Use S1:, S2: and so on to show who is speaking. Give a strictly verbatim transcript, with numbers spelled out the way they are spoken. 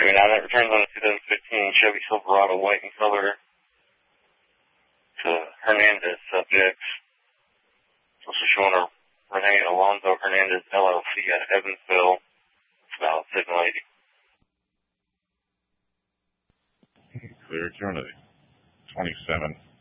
S1: now that returns on a two thousand fifteen Chevy Silverado white in color to Hernandez subjects. It's also showing a Rene Alonzo Hernandez L L C out of Evansville. It's valid signal eighty.
S2: Clear eternity. twenty-seven.